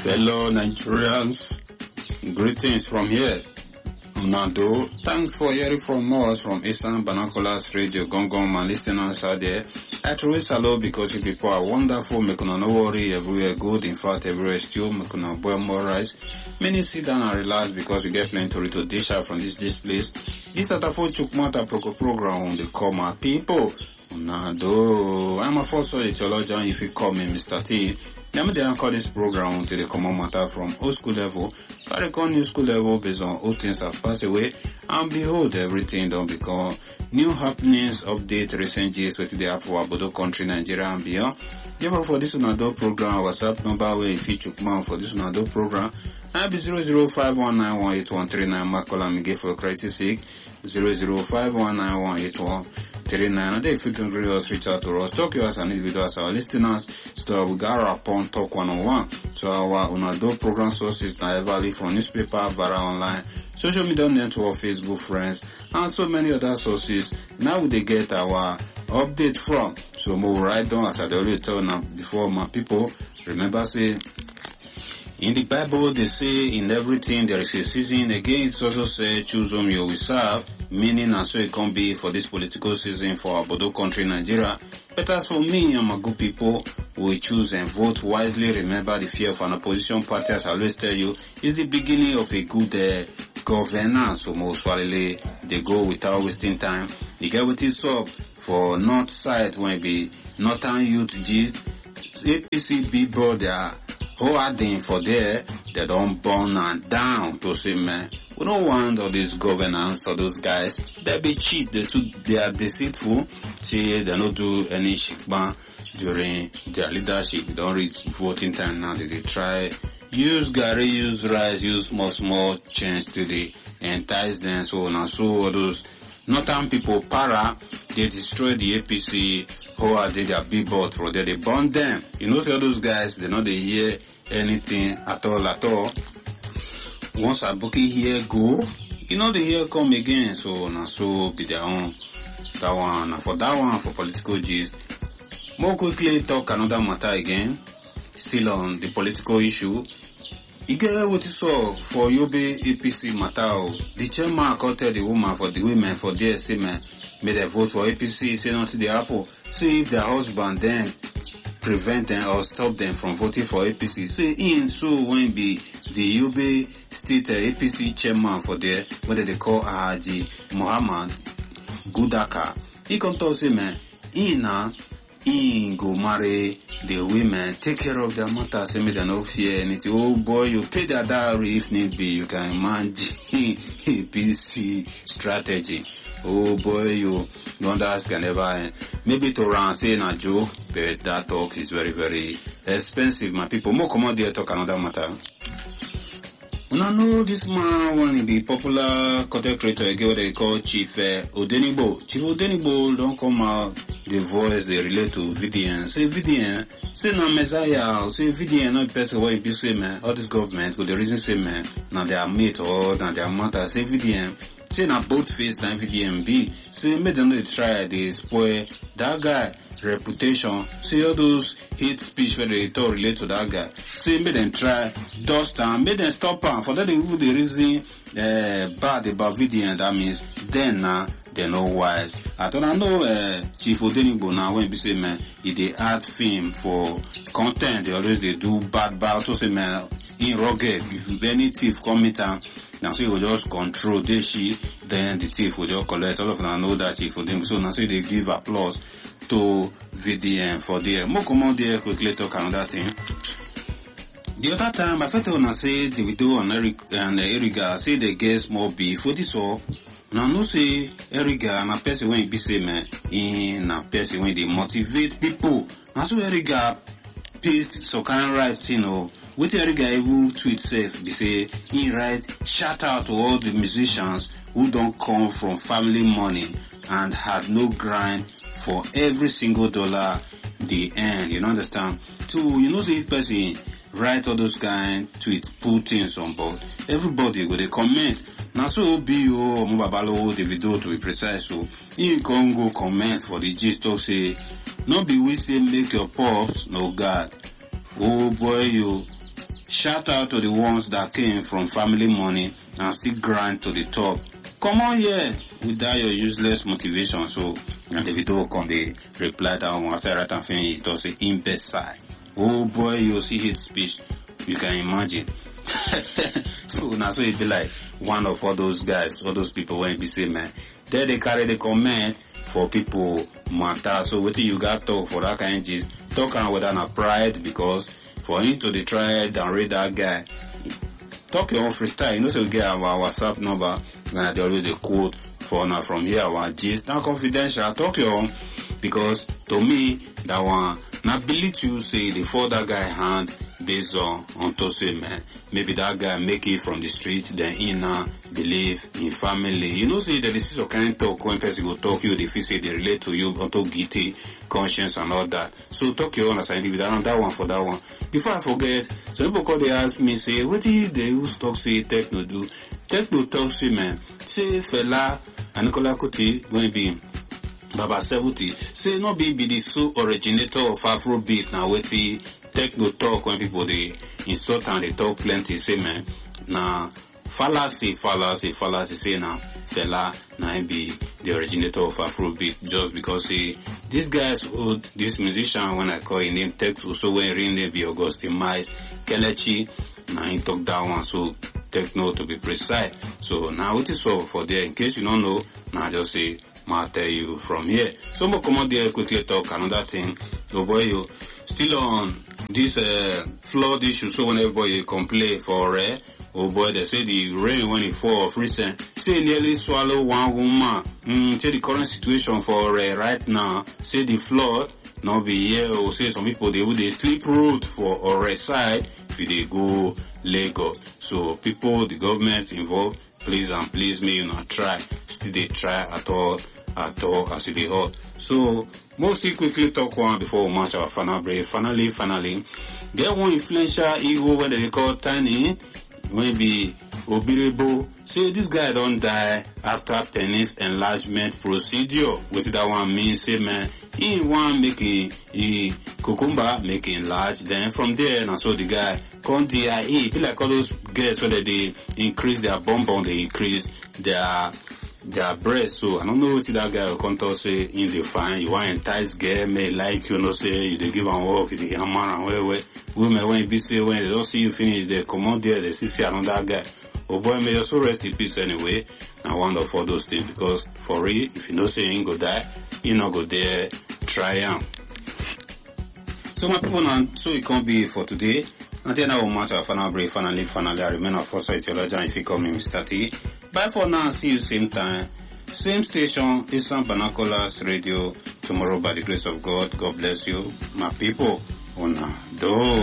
Fellow Nigerians, greetings from here. Nando, thanks for hearing from us from Eastern Binoculars Radio, Gongong, and listeners out there. I truly salute because you people are wonderful, make no worry, everywhere good, in fact everywhere still, make no boil more rice. Many sit down and relax because we get plenty to dish out from this place. This Tatafo Chukmata program they call my people. Nando, I'm a first theologian if you call me Mr. T. Let me call this program to the common matter from old school level, carry on new school level based on old things have passed away, and behold everything don't become new happenings, update recent gist with the Afro Abodo country, Nigeria and beyond. Therefore for this Unado program, WhatsApp number where if you took man for this Unado program, I'll be 005191813 Makola Miguel for crisis sake, 005191813. And if you can really reach out to us, talk to us and individual as our listeners, so we got upon Talk 101. So our Unado program sources now evaluate from newspaper, Vara online, social media network, Facebook friends, and so many other sources. Now they get our update from. So move right down as I already told now before my people. Remember say, in the Bible, they say in everything there is a season. Again, it also says choose whom you will serve, meaning and so it can be for this political season for our Bodo country, Nigeria. But as for me and my good people, we choose and vote wisely. Remember the fear of an opposition party, as I always tell you, is the beginning of a good governance. So most probably they go without wasting time. They get what is up for north side when it be Northern Youth Gist, APC big brother. Who are they for there? They don't burn and down to say, man, we don't want all this governance or those guys. They be cheat, they are deceitful. See, they don't do any shikban during their leadership. They don't reach voting time now. They try use Gary, use rice, use small change to the entice them. So now, so all those northern people para, they destroy the APC. How are they their billboard for there? They burn them. You know, all those guys, they know they hear anything at all. Once I book it here, go. You know, they hear come again. So, now so be their own. That one, for that one, for political gist. More quickly talk another matter again. Still on the political issue. You get what you saw for Yobe APC matter. The chairman called the woman for the women for their semen made a vote for APC, say not to the apple. See if their husband then prevent them or stop them from voting for APC. Say in so when be the Yobe state APC chairman for there, what they call Haji Muhammad Gudaka. He come to say man, he go marry the women, take care of their matter, say me they no fear anything. Oh boy, you pay their dowry if need be. You can imagine APC strategy. Oh boy, you don't ask can never end. Maybe to run say na joke, but that talk is very, very expensive, my people. More come out there talk another matter. Una know this man, one of the popular content creator again, what they call Chief Odenibo. Chief Odenibo don't come out the voice they relate to VDN. Say VDN, say na Messiah, say VDN not person what you say man, all this government with the reason say man, now they are mate or now they are matter, say VDN. Say na both face and VDMB. Say make them not try they spoil that guy reputation. Say all those hate speech where they talk relate to that guy. Say make them try dust and make them stop am. For that they give the reason bad about VDM. That means then now they know wise. I don't know Chief Odenibo now when be say man if they add film for content they always they do bad to say man in rugged if any thief come it and now so he will just control this shit, then the thief will just collect. All of them know that Chief Odenibo. So now so they give applause to VDM for there. More come on there quickly talk another thing. The other time I felt when I say Davido and Eriga say they get small beef for this all. Now no say Eriga na person when be say man in a person when they motivate people. Now so Eriga paste so kind right thing know. With Eriga even tweet safe they say he write shout out to all the musicians who don't come from family money and had no grind for every single dollar they earn. You know understand? So you know say if person write all those kind tweets, put things on board, everybody go they comment. Now so B.O. Mubabalo Davido to be precise, so you can go comment for the gist talk say, no be we say make your pops, no God. Oh boy, you Shout out to the ones that came from family money and still grind to the top. Come on here without your useless motivation. So, and the video come they reply that one after right and finish it say imbecile. Oh boy, you see hate speech. You can imagine. So now so it be like one of all those guys, all those people when be say man, there they carry the comment for people matter. So what you got talk for that kind of gist? Talk on whether not pride because for him to they try and read that guy. Talk your own freestyle. You know, so you get our WhatsApp number and they always a quote for now from here our gist. Now confidential. Talk your own because to me that one not believe you say they fall that guy hand based on to say man maybe that guy make it from the street then he now believe in family. You know say that this is a kind of talk when person go talk you they feel say they relate to you onto guilty conscience and all that. So talk your own as I leave that one for that one. Before I forget, some people call they ask me say what did they who talk say techno do? Techno talk say man say Fela and Nicola Kuti when be Baba 70 say no be the so originator of Afrobeat now with the techno talk when people they insult and they talk plenty say man na fallacy say now Fela na be the originator of Afrobeat just because say this guys old this musician when I call his name Techno so when real name be Augustine Miles Kelechi na he talk that one so techno to be precise. So now it is for there in case you don't know now just say I'll tell you from here. So we'll come out there quickly talk another thing. Oh boy, you still on this flood issue. So when everybody complain for oh boy, they say the rain when it fall of recent, say nearly swallow one woman. Say the current situation for right now. Say the flood not be here. Or say some people they sleep road for Ore side if they go Lagos. So people, the government involved. Please and please me, you not try. Still they try at all as they hot. So mostly quickly talk one before we match our final break. Finally, get one influential ego when they call Tiny, maybe Obirebo. Say this guy don't die after penis enlargement procedure. What that one means? Say man, he want making cucumber making large. Then from there, and so the guy come DIE. Be like all those girls so that they increase their bum, they increase their breast. So I don't know what that guy will come to say in the fine. You want entice girl, may like you know say you they give and work, you they hammer and where women when you be say when they don't see you finish, they come out there, they see another guy. Oh boy, may also rest in peace anyway. I wonder for those things because for real, if you know say you ain't go die, you not go there, try am. So my people now, so it can't be for today. And then I will match our final break, finally, I remain a first theologian if you call me Mr. T. Bye for now, see you same time, same station, Eastern Binoculars Radio, tomorrow by the grace of God. God bless you, my people. Una do.